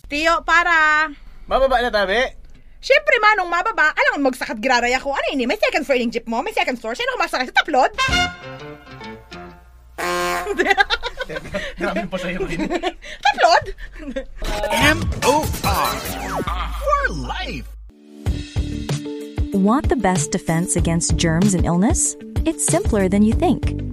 Tiyo, para. Mababa na tabi. Siyempre, manong mababa. Alam mo, magsakat giraraya ko. Ano ini? May second floor yung jeep mo? May second floor? Sino kumasakay sa taplod? Grabe pa sa'yo rin. Taplod? MOR for life. Want the best defense against germs and illness? It's simpler than you think.